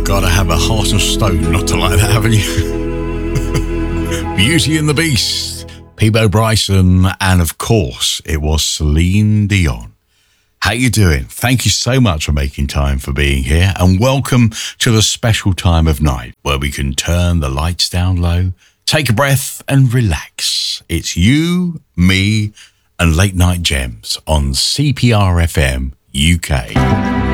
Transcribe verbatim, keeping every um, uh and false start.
Gotta have a heart of stone not to like that, haven't you? Beauty and the Beast, Peabo Bryson, and of course, it was Celine Dion. How you doing? Thank you so much for making time for being here, and welcome to the special time of night where we can turn the lights down low, take a breath and relax. It's you, me, and Late Night Gems on C P R F M U K.